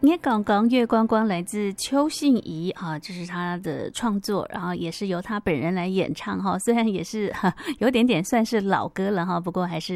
你刚刚月光光来自邱信怡哈，这是他的创作，然后也是由他本人来演唱哈，虽然也是有点点算是老歌了哈，不过还是